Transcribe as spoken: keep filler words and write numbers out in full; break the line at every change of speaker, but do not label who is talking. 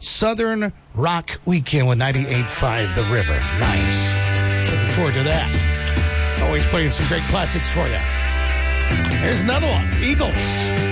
Southern Rock Weekend with ninety-eight point five The River. Nice. Looking forward to that. Always playing some great classics for you. Here's another one. Eagles.